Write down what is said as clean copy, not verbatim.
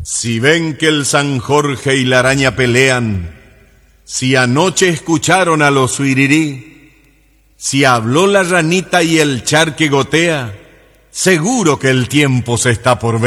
Si ven que el San Jorge y la araña pelean, si anoche escucharon a los suirirí, si habló la ranita y el charque gotea, seguro que el tiempo se está por ver.